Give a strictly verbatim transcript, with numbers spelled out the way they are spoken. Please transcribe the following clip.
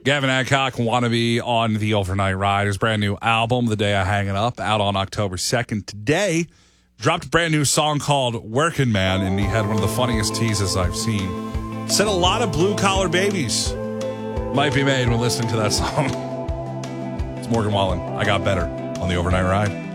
Gavin Adcock, Wannabe on the Overnight Ride. His brand new album, The Day I Hang It Up, out on October second. Today, dropped a brand new song called Workin' Man, and he had one of the funniest teases I've seen. Said a lot of blue-collar babies might be made when listening to that song. It's Morgan Wallen. I Got Better on the Overnight Ride.